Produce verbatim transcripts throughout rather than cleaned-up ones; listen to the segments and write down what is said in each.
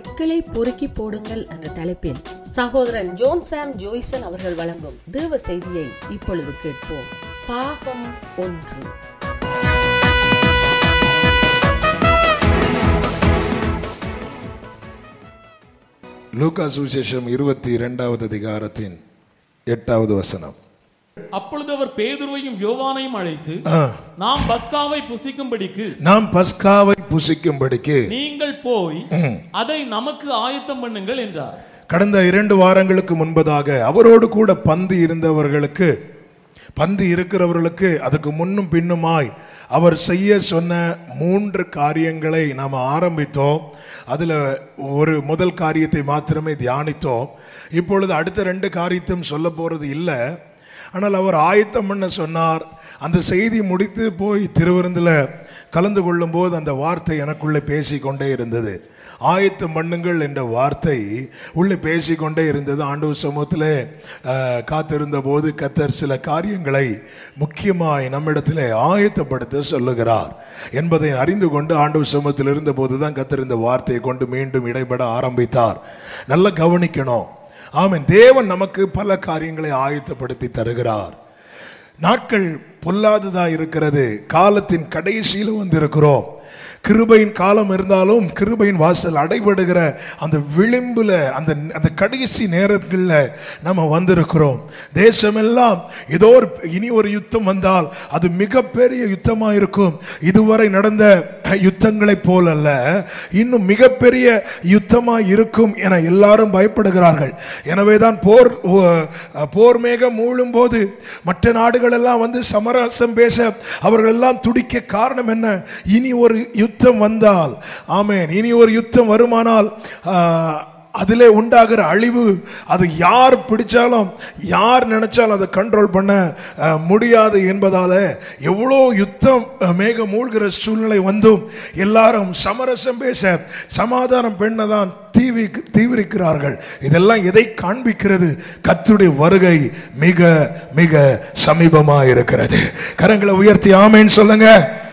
கற்களை பொறுக்கி போடுங்கள் என்ற தலைப்பில் சகோதரன் ஜோன் சாம் ஜோய்சன் அவர்கள் வழங்கும் தேவ செய்தியை இப்பொழுது கேட்போம். பாகம் ஒன்று. லூக்கா சுவிசேஷம் இருபத்தி இரண்டாவது அதிகாரத்தின் எட்டாவது வசனம். அப்பொழுது அவர் பேதுருவையும் யோவானையும் அழைத்து, நாம் பஸ்காவை புசிக்கும்படிக்கு நாம் பஸ்காவை புசிக்கும்படிக்கு நீங்கள் போய் அதை நமக்கு ஆயத்தம் பண்ணுங்கள் என்றார். கடந்த இரண்டு வாரங்களுக்கு முன்பதாக அவரோடு கூட பந்தி இருந்தவர்களுக்கு பந்தி இருக்கிறவர்களுக்கு அதுக்கு முன்னும் பின்னுமாய் அவர் செய்ய சொன்ன மூன்று காரியங்களை நாம் ஆரம்பித்தோம். அதில் ஒரு முதல் காரியத்தை மாத்திரமே தியானித்தோம். இப்பொழுது அடுத்த ரெண்டு காரியத்தையும் சொல்ல போகிறது இல்லை. ஆனால் அவர் ஆயத்தம் பண்ண சொன்னார். அந்த செய்தி முடித்து போய் திருவிருந்தில் கலந்து கொள்ளும் போது அந்த வார்த்தை எனக்குள்ளே பேசிக்கொண்டே இருந்தது. ஆயத்தம் பண்ணுங்கள் என்ற வார்த்தை உள்ளே பேசிக்கொண்டே இருந்தது. ஆண்டவர் சமூகத்தில் காத்திருந்த போது கர்த்தர் சில காரியங்களை முக்கியமாய் நம்மிடத்தில் ஆயத்தப்படுத்த சொல்லுகிறார் என்பதை அறிந்து கொண்டு ஆண்டவர் சமூகத்தில் இருந்த போது தான் கர்த்தர் இந்த வார்த்தையை கொண்டு மீண்டும் இடைபட ஆரம்பித்தார். நல்லா கவனிக்கணும். ஆமென். தேவன் நமக்கு பல காரியங்களை ஆயத்தப்படுத்தி தருகிறார். நாட்கள் பொல்லாததா இருக்கிறது. காலத்தின் கடைசியில் வந்திருக்கிறோம். கிருபையின் காலம் இருந்தாலும் கிருபையின் வாசல் அடைபடுகிற அந்த விளிம்புல அந்த அந்த கடைசி நேரங்களில் நம்ம வந்திருக்கிறோம். தேசமெல்லாம் ஏதோ ஒரு இனி ஒரு யுத்தம் வந்தால் அது மிகப்பெரிய யுத்தமாக இருக்கும். இதுவரை நடந்த யுத்தங்களைப் போல் அல்ல, இன்னும் மிகப்பெரிய யுத்தமாக இருக்கும் என எல்லாரும் பயப்படுகிறார்கள். எனவே தான் போர் போர் மேகம் மூழும் போது மற்ற நாடுகள் எல்லாம் வந்து சமரசம் பேச அவர்கள் எல்லாம் துடிக்க காரணம் என்ன? இனி ஒரு யுத்தம் வந்தால், ஆமென், இனி ஒரு யுத்தம் வருமானால் அதிலே உண்டாகிற அழிவு அது யார் பிடிச்சாலும் யார் நினைச்சாலும் அதை கண்ட்ரோல் பண்ண முடியாது என்பதால எவ்வளோ யுத்தம் மேக மூழ்கிற சூழ்நிலை வந்தும் எல்லாரும் சமரசம் பேச சமாதானம் பெண்ணதான் தீவி தீவிரிக்கிறார்கள். இதெல்லாம் எதை காண்பிக்கிறது? கர்த்தருடைய வருகை மிக மிக சமீபமாக இருக்கிறது. கரங்களை உயர்த்தி ஆமென் சொல்லுங்க.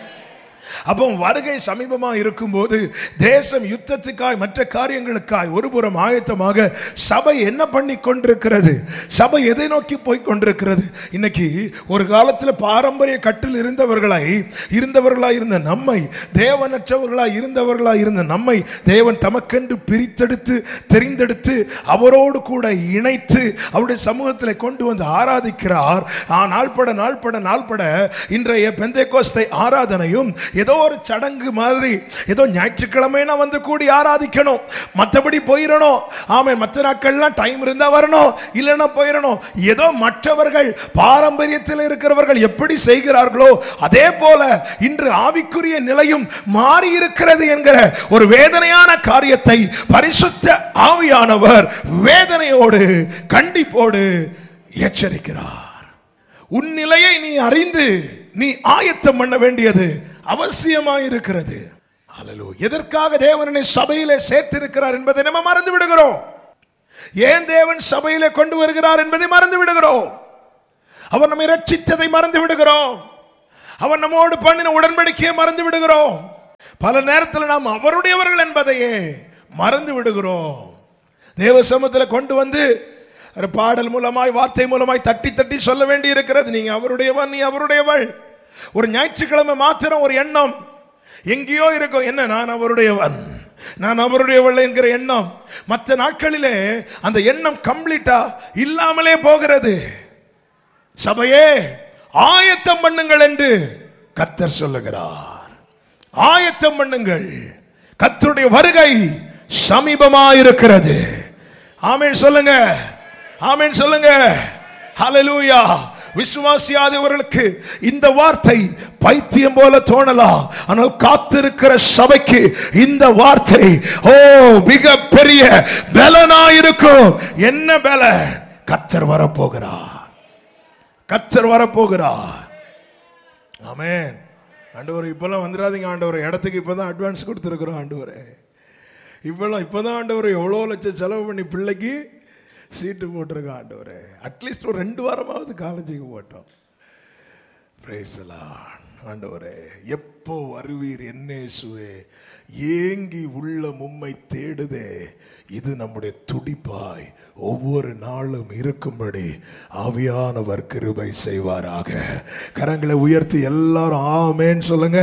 அப்போ வருகை சமீபமாக இருக்கும்போது தேசம் யுத்தத்துக்காய் மற்ற காரியங்களுக்காய் ஒருபுறம் ஆயத்தமாக சபை என்ன பண்ணி கொண்டிருக்கிறது? சபை எதை நோக்கி போய் கொண்டிருக்கிறது? இன்னைக்கு ஒரு காலத்தில் பாரம்பரிய கட்டில் இருந்தவர்களாய் இருந்தவர்களாய் இருந்த நம்மை, தேவனற்றவர்களாய் இருந்தவர்களாய் இருந்த நம்மை தேவன் தமக்கென்று பிரித்தெடுத்து தெரிந்தெடுத்து அவரோடு கூட இணைத்து அவருடைய சமூகத்தில் கொண்டு வந்து ஆராதிக்கிறார். நாள்பட நாள்பட நாள்பட இன்றைய பெந்தேகோஸ்தை ஆராதனையும் ஏதோ ஒரு சடங்கு மாதிரி, ஏதோ ஞாயிற்றுக்கிழமை வந்து கூடி ஆராதிக்கணும், மற்றபடி போயிடணும். ஆமே, மற்ற நாட்கள்லாம் டைம் இருந்தா வரணும், இல்லைன்னா போயிடணும். ஏதோ மற்றவர்கள் பாரம்பரியத்தில் இருக்கிறவர்கள் எப்படி செய்கிறார்களோ அதே போல இன்று ஆவிக்குரிய நிலையும் மாறி இருக்கிறது என்கிற ஒரு வேதனையான காரியத்தை பரிசுத்த ஆவியானவர் வேதனையோடு கண்டிப்போடு எச்சரிக்கிறார். உன் நிலையை நீ அறிந்து நீ ஆயத்தம் பண்ண வேண்டியது அவசியமாக இருக்கிறது. ஹல்லேலூயா. எதற்காக தேவனை சபையிலே சேர்த்திருக்கிறார் என்பதை நம்ம மறந்து விடுகிறோம். ஏன் தேவன் சபையிலே கொண்டு வருகிறார் என்பதை மறந்து விடுகிறோம். அவர் நம்மை ரட்சித்ததை மறந்து விடுகிறோம். அவர் நம்மோடு பண்ணின உடன்படிக்கையை மறந்து விடுகிறோம். பல நேரத்தில் நாம் அவருடையவர்கள் என்பதையே மறந்து விடுகிறோம். தேவ சமூகத்தில் கொண்டு வந்து பாடல் மூலமாய் வார்த்தை மூலமாய் தட்டி தட்டி சொல்ல வேண்டி இருக்கிறது. நீங்க அவருடையவன், நீ அவருடையவள். ஒரு ஞாயிற்றுக்கிழமை மாத்திரம் ஒரு எண்ணம் எங்கேயோ இருக்கும். என்ன? நான் அவருடையவன், நான் அவருடையவள் என்கிற எண்ணம். மற்ற நாட்களிலே அந்த எண்ணம் கம்ப்ளீட்டா இல்லாமலே போகிறது. சபையே ஆயத்தம் பண்ணுங்கள் என்று கர்த்தர் சொல்லுகிறார். ஆயத்தம் பண்ணுங்கள், கர்த்தருடைய வருகை சமீபமாயிருக்கிறது. ஆமென் சொல்லுங்க, ஆமென் சொல்லுங்க. ஹல்லேலூயா. விசுவாசியாதவர்களுக்கு இந்த வார்த்தை பைத்தியம் போல தோணலாம். ஆனால் காத்திருக்கிற சபைக்கு இந்த வார்த்தை ஓ மிக பெரிய பலனாயிருக்கும். என்ன பலன்? கர்த்தர் வரப்போகிறார், கர்த்தர் வரப்போகிறார். ஆமென். ஆண்டவரே இப்பெல்லாம் வந்துடாதீங்க ஆண்டவரே, இடத்துக்கு இப்பதான் அட்வான்ஸ் கொடுத்துருக்குறோம் ஆண்டவரே. இப்பெல்லாம் இப்பதான் ஆண்டவரே எவ்வளோ லட்சம் செலவு பண்ணி பிள்ளைக்கு சீட்டு போட்டிருக்க ஆண்டவரே. அட்லீஸ்ட் ஒரு ரெண்டு வாரமாவது காலேஜுக்கு போட்டோம். Praise the Lord. ஆண்டவரே எப்போ வருவீர் என்னேசுவே, ஏங்கி உள்ள உம்மை தேடுதே. இது நம்முடைய துடிப்பாய் ஒவ்வொரு நாளும் இருக்கும்படி ஆவியானவர் கிருபை செய்வாராக. கரங்களை உயர்த்தி எல்லாரும் ஆமென் சொல்லுங்க.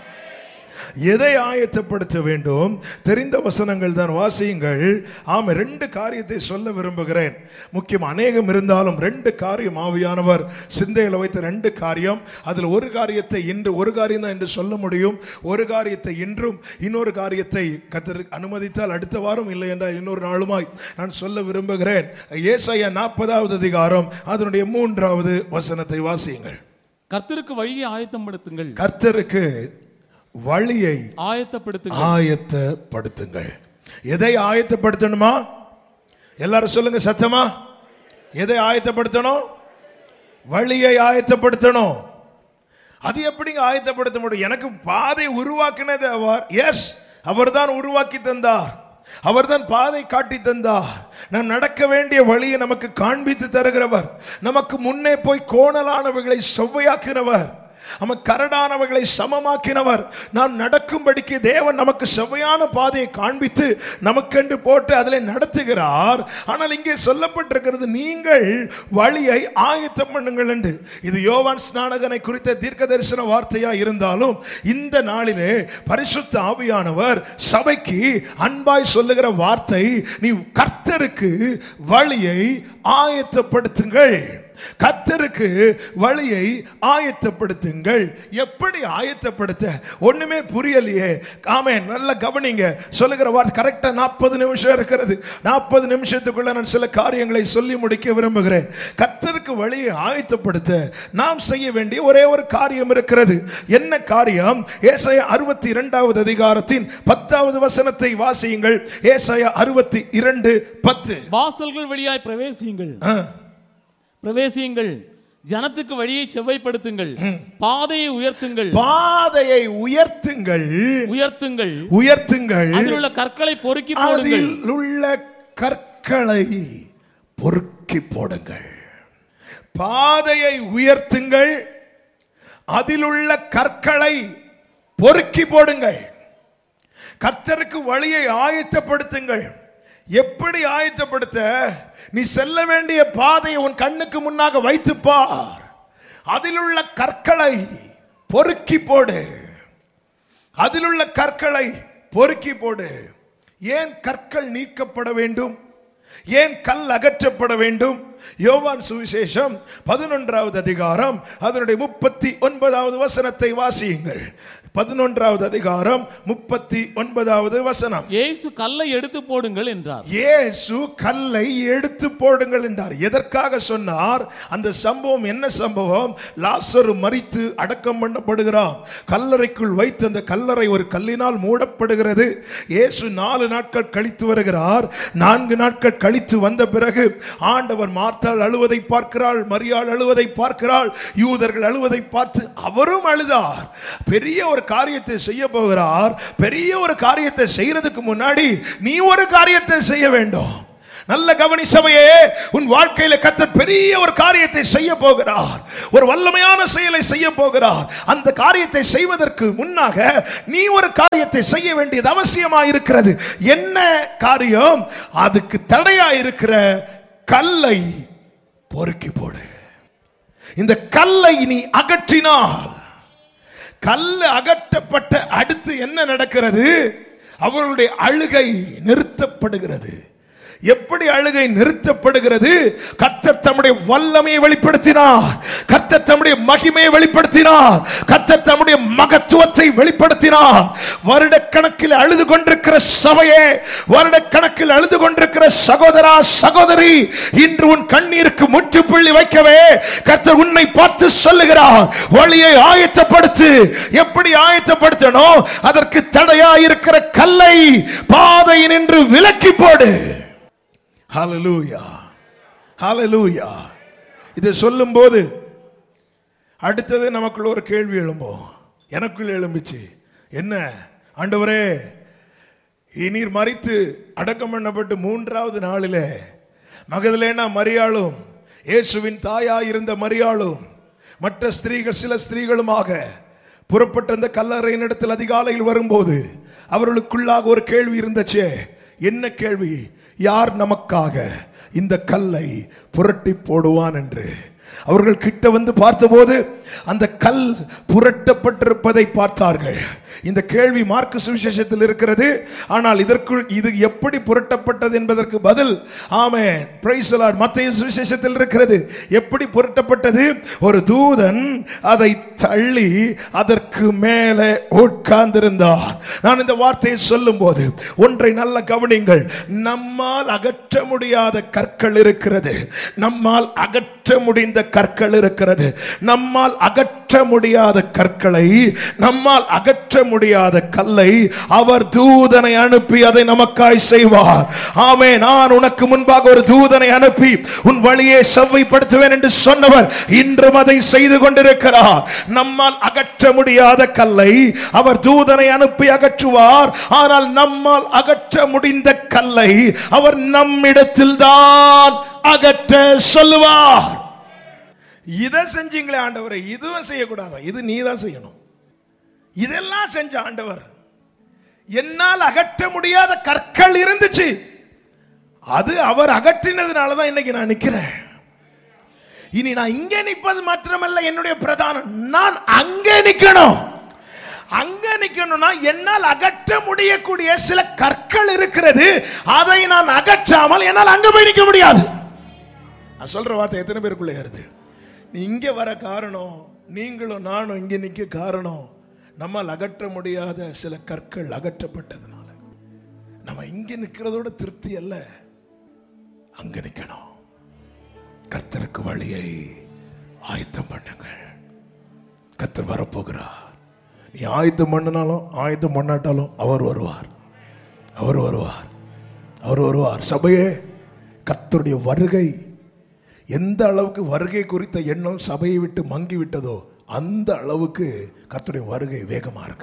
எதை ஆயத்தப்படுத்த வேண்டும்? தெரிந்த வசனங்கள் தான், வாசியுங்கள். ஆமா, ரெண்டு காரியத்தை சொல்ல விரும்புகிறேன். முக்கியம் அநேகம் இருந்தாலும் ரெண்டு காரியம் ஆவியானவர் சிந்தையில் வைத்த ரெண்டு காரியம். அதில் ஒரு காரியத்தை இன்று ஒரு காரியம் தான் என்று சொல்ல முடியும். ஒரு காரியத்தை இன்றும், இன்னொரு காரியத்தை கர்த்தர் அனுமதித்தால் அடுத்த வாரம், இல்லை என்றால் இன்னொரு நாளுமாய் நான் சொல்ல விரும்புகிறேன். ஏசாயா நாற்பதாவது அதிகாரம் அதனுடைய மூன்றாவது வசனத்தை வாசியுங்கள். கர்த்தருக்கு வழியை ஆயத்தப்படுத்துங்கள். கர்த்தருக்கு வழியை ஆயத்தப்படுத்துங்கள். ஆயத்தப்படுத்துங்கள். எதை ஆயத்தப்படுத்தணுமா? எல்லாரும் சொல்லுங்க சத்தமா. எதை ஆயத்தப்படுத்தணும்? வழியை ஆயத்தப்படுத்தணும். அது எப்படிங்க ஆயத்தப்படுத்த முடியும்? எனக்கு பாதை உருவாக்கினது அவர். எஸ், அவர் தான் உருவாக்கி தந்தார். அவர் தான் பாதை காட்டி தந்தார். நான் நடக்க வேண்டிய வழியை நமக்கு காண்பித்து தருகிறவர். நமக்கு முன்னே போய் கோணலானவைகளை செவ்வையாக்கினவர். நமக்கு கரடானவைகளை சமமாக்கினவர். நாம் நடக்கும்படிக்கு தேவன் நமக்கு செவ்வையான பாதையை காண்பித்து நமக்கென்று போட்டு அதில் நடத்துகிறார். ஆனால் இங்கே சொல்லப்பட்டிருக்கிறது, நீங்கள் வழியை ஆயத்தம் பண்ணுங்கள் என்று. இது யோவான் ஸ்நானகனை குறித்த தீர்க்க தரிசன வார்த்தையா இருந்தாலும் இந்த நாளிலே பரிசுத்த ஆவியானவர் சபைக்கு அன்பாய் சொல்லுகிற வார்த்தை, நீ கர்த்தருக்கு வழியை ஆயத்தப்படுத்துங்கள். கர்த்தருக்கு வழியை ஆயத்தப்படுத்துங்கள். எப்படி ஆயத்தப்படுத்த? ஒண்ணுமே புரியலையே. ஆமென், நல்ல கவனிங்க. சொல்லுகிற வார்த்தை கரெக்டா நாற்பது நிமிஷம் இருக்கிறது. நாற்பது நிமிஷத்துக்குள்ள நான் சில காரியங்களை சொல்லி முடிக்க விரும்புகிறேன். கர்த்தருக்கு வழியை ஆயத்தப்படுத்த நாம் செய்ய வேண்டிய ஒரே ஒரு காரியம் இருக்கிறது. என்ன காரியம்? ஏசாயா அறுபத்தி இரண்டாவது அதிகாரத்தின் பத்தாவது வசனத்தை வாசியுங்கள். ஏசாயா அறுபத்தி இரண்டு பத்து. வாசல்கள் வழியாய் பிரவேசியுங்கள் பிரவேசியுங்கள் ஜனத்துக்கு வழியை செவ்வைப்படுத்துங்கள், பாதையை உயர்த்துங்கள். பாதையை உயர்த்துங்கள் உயர்த்துங்கள் உயர்த்துங்கள் அதில் உள்ள கற்களை பொறுக்கி போடுங்கள். அதில் உள்ள கற்களை பொறுக்கி போடுங்கள். பாதையை உயர்த்துங்கள், அதில் உள்ள கற்களை பொறுக்கி போடுங்கள். கர்த்தருக்கு வழியை ஆயத்தப்படுத்துங்கள். எப்படி ஆயத்தப்படுத்த? நீ செல்ல வேண்டிய பாதையை உன் கண்ணுக்கு முன்னாக வைத்து பார். அதில் உள்ள கற்களை பொறுக்கி போடு. அதில் உள்ள கற்களை பொறுக்கி போடு. ஏன் கற்கள் நீக்கப்பட வேண்டும்? ஏன் கல் அகற்றப்பட வேண்டும்? யோவான் சுவிசேஷம் பதினொன்றாவது அதிகாரம் அதனுடைய முப்பத்தி ஒன்பதாவது வசனத்தை வாசியுங்கள். பதினொன்றாவது அதிகாரம் முப்பத்தி ஒன்பதாவது வசனம். இயேசு கல்லை எடுத்து போடுங்கள் என்றார். இயேசு கல்லை எடுத்து போடுங்கள் என்றார். எதற்காக சொன்னார்? அந்த சம்பவம் என்ன சம்பவம்? லாசரு மரித்து அடக்கம் பண்ணப்படுகிறான். கல்லறைக்குள் வைத்து அந்த கல்லறை ஒரு கல்லினால் மூடப்படுகிறது. இயேசு நாலு நாட்கள் கழித்து வருகிறார். நான்கு நாட்கள் கழித்து வந்த பிறகு ஆண்டவர் மார்த்தாள் அழுவதை பார்க்கிறாள், மரியாள் அழுவதை பார்க்கிறாள், யூதர்கள் அழுவதை பார்த்து அவரும் அழுதார். பெரிய ஒரு காரியத்தை செய்ய போகிறார். பெரிய ஒரு காரியத்தை செய்யறதுக்கு முன்னாடி நீ ஒரு காரியத்தை செய்ய வேண்டும். நல்ல கவனி சபையே, உன் வாழ்க்கையில கர்த்தர் பெரிய ஒரு காரியத்தை செய்ய போகிறார். ஒரு வல்லமையான செயலை செய்ய போகிறார். அந்த காரியத்தை செய்வதற்கு முன்னாக நீ ஒரு காரியத்தை செய்ய வேண்டியது அவசியமாக இருக்கிறது. என்ன காரியம்? அதுக்கு தடையா இருக்கிற கல்லை பொறுக்கி போடு. இந்த கல்லை நீ அகற்றினால், கல் அகற்றப்பட்ட அடுத்து என்ன நடக்கிறது? அவர்களுடைய அழுகை நிறுத்தப்படுகிறது. எப்படி அழுகை நிறுத்தப்படுகிறது? கர்த்தர் தம்முடைய வல்லமையை வெளிப்படுத்தினார். கர்த்தர் தம்முடைய மகிமையை வெளிப்படுத்தினார். கர்த்தர் தம்முடைய மகத்துவத்தை வெளிப்படுத்தினார். வருடக்கணக்கில் அழுது கொண்டிருக்கிற சபையே, வருடக்கணக்கில் அழுது கொண்டிருக்கிற சகோதரா சகோதரி, இன்று உன் கண்ணீருக்கு முற்றுப்புள்ளி வைக்கவே கர்த்தர் உன்னை பார்த்து சொல்லுகிறார், வழியை ஆயத்தப்படுத்து. எப்படி ஆயத்தப்படுத்தணும்? அதற்கு தடையா இருக்கிற கல்லை பாதையில் நின்று விலக்கி போடு. ஹல்லேலூயா, ஹல்லேலூயா. இதை சொல்லும் போது அடுத்தது நமக்குள்ள ஒரு கேள்வி எழும்பும். எனக்குள்ள எழும்பிச்சு. என்ன ஆண்டவரே, நீர் மரித்து அடக்கம் பண்ணப்பட்டு மூன்றாவது நாளிலே மகதலேனா மரியாளும் இயேசுவின் தாயாய் இருந்த மரியாளும் மற்ற ஸ்திரீகள் சில ஸ்திரீகளுமாக புறப்பட்ட அந்த கல்லறையின் இடத்தில் அதிகாலையில் வரும்போது அவர்களுக்குள்ளாக ஒரு கேள்வி இருந்துச்சே. என்ன கேள்வி? யார் நமக்காக இந்த கல்லை புரட்டி போடுவான் என்று. அவர்கள் கிட்ட வந்து பார்த்தபோது அந்த கல் புரட்டப்பட்டிருப்பதை பார்த்தார்கள். இந்த கேள்வி மார்க்கு சுவிசேஷத்தில் இருக்கிறது. ஆனால் இதற்குள் இது எப்படி புரட்டப்பட்டது என்பதற்கு பதில் ஆமென் பிரைஸ் தி லார்ட் மத்தேயு சுவிசேஷத்தில் இருக்கிறது. எப்படி புரட்டப்பட்டது? ஒரு தூதன் அதை தள்ளி அதற்கு மேலே உட்கார்ந்திருந்தார். நான் இந்த வார்த்தையை சொல்லும்போது ஒன்றை நல்ல கவனிங்கள். நம்மால் அகற்ற முடியாத கற்கள் இருக்கிறது. நம்மால் அகற்ற முடிந்த கற்கள் இருக்கிறது. நம்மால் அகற்ற முடியாத கற்களை, நம்மால் அகற்ற முடியாத கல்லை அவர் தூதனை அனுப்பி அதை நமக்காய் செய்வார். ஆமென். நான் உனக்கு முன்பாக ஒரு தூதனை அனுப்பி உன் வழியை செவ்வைப்படுத்துவேன் என்று சொன்னவர் இன்றும் அதை செய்து கொண்டிருக்கிறார். நம்மால் அகற்ற முடியாத கல்லை அவர் தூதனை அனுப்பி அகற்றுவார். ஆனால் நம்மால் அகற்ற முடிந்த கல்லை அவர் நம்மிடத்தில் தான் அகற்ற சொல்லுவார். இதை செஞ்சீங்களே ஆண்டவரை, இதுவும் செய்யக்கூடாதா? இது நீ தான் செய்யணும். இதெல்லாம் செஞ்ச ஆண்டவர். என்னால் அகற்ற முடியாத கற்கள் இருந்துச்சு, அது அவர் அகற்றினதுனால தான் இன்னைக்கு நான் நிக்கிறேன். இனி நான் இங்கே நிற்பது மாத்திரமல்ல என்னுடைய பிரதானம், நான் அங்கே நிக்கணும். அங்க நிக்கணும்னா என்னால் அகற்ற முடியக்கூடிய சில கற்கள் இருக்கிறது. அதை நான் அகற்றாமல் என்னால் அங்க போய் நிக்க முடியாது. நான் சொல்ற வார்த்தை எத்தனை பேருக்குள்ளே ஏறுது? நீ இங்க வர காரணம், நீங்களும் நானும் இங்க நிக்க காரணம், நம்மால் அகற்ற முடியாத சில கற்கள் அகற்றப்பட்டதுனால. நம்ம இங்க நிக்கிறதோட திருப்தி அல்ல, அங்க நிக்கணும். கர்த்தருக்கு வழியை ஆயத்தம் பண்ணுங்கள். கர்த்தர் வரப்போகிறார். நீ ஆயத்தம் பண்ணினாலும் ஆயத்தம் பண்ணாட்டாலும் அவர் வருவார். அவர் வருவார். அவர் வருவார். சபையே, கர்த்தருடைய வருகை எந்த அளவுக்கு வருகை குறித்த எண்ணம் சபையை விட்டு மங்கி விட்டதோ அந்த அளவுக்கு கர்த்தருடைய வருகை வேகமா இருக்கு.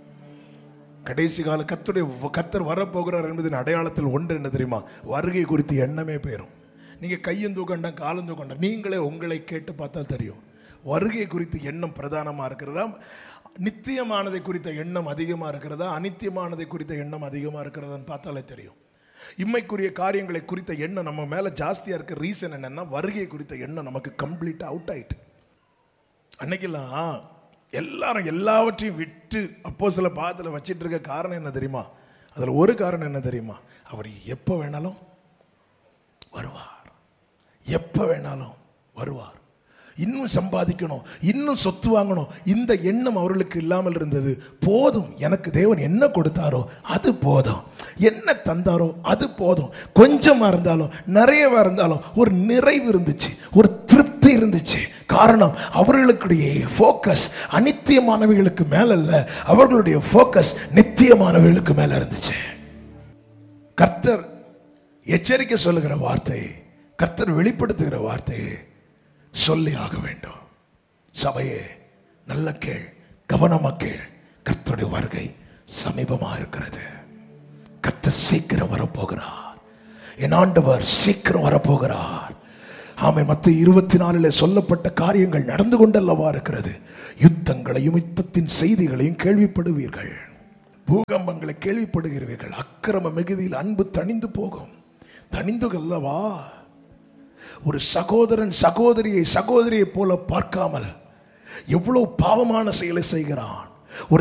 கடைசி கால கர்த்தருடைய கர்த்தர் வரப்போகிறார் என்பதின் அடையாளத்தில் ஒன்று என்ன தெரியுமா? வருகை குறித்த எண்ணமே போயிடும். நீங்க கையும் தூக்கண்டா காலும் தூக்கண்டா, நீங்களே உங்களை கேட்டு பார்த்தா தெரியும். வருகை குறித்த எண்ணம் பிரதானமா இருக்கிறதா, நித்தியமானதை குறித்த எண்ணம் அதிகமா இருக்கிறதா, அனித்தியமானதை குறித்த எண்ணம் அதிகமா இருக்கிறதான்னு பார்த்தாலே தெரியும். இம்மைக்குரிய காரியங்களை குறித்த எண்ணம் நம்ம மேல ஜாஸ்தியா இருக்க ரீசன் என்னன்னா, வருகை குறித்த எண்ணம் நமக்கு கம்ப்ளீட்டா அவுட் ஆயிட்டு. அன்னைக்கெல்லாம் எல்லாரும் எல்லாவற்றையும் விட்டு அப்போ சில பாதத்தில் வச்சிட்டு இருக்க காரணம் என்ன தெரியுமா? அதுல ஒரு காரணம் என்ன தெரியுமா? அவர் எப்ப வேணாலும் வருவார். எப்ப வேணாலும் வருவார். இன்னும் சம்பாதிக்கணும், இன்னும் சொத்து வாங்கணும், இந்த எண்ணம் அவர்களுக்கு இல்லாமல் இருந்தது. போதும், எனக்கு தேவன் என்ன கொடுத்தாரோ அது போதும், என்ன தந்தாரோ அது போதும். கொஞ்சமா இருந்தாலும் நிறையவா இருந்தாலும் ஒரு நிறைவு இருந்துச்சு, ஒரு திருப்தி இருந்துச்சு. காரணம், அவர்களுடைய ஃபோக்கஸ் அனித்தியமானவைகளுக்கு மேல அல்ல, அவர்களுடைய ஃபோக்கஸ் நித்தியமானவைகளுக்கு மேல இருந்துச்சு. கர்த்தர் எச்சரிக்கை சொல்லுகிற வார்த்தை, கர்த்தர் வெளிப்படுத்துகிற வார்த்தை சொல்லி ஆக வேண்டும். சபையே, நல்ல கேள், கவனமா கேள். கர்த்தருடைய வருகை சமீபமா இருக்கிறது. கர்த்தர் சீக்கிரம் வரப்போகிறார். என் ஆண்டவர் சீக்கிரம் வரப்போகிறார். ஆமை மத்திய இருபத்தி நாலுல சொல்லப்பட்ட காரியங்கள் நடந்து கொண்டல்லவா இருக்கிறது. யுத்தங்களையும் யுத்தத்தின் செய்திகளையும் கேள்விப்படுவீர்கள், பூகம்பங்களை கேள்விப்படுகிறீர்கள். அக்கிரம மிகுதியில் அன்பு தணிந்து போகும். தணிந்து அல்லவா? ஒரு சகோதரன் சகோதரியை சகோதரியை போல பார்க்காமல் எவ்வளவு பாவமான செயலை செய்கிறான். ஒரு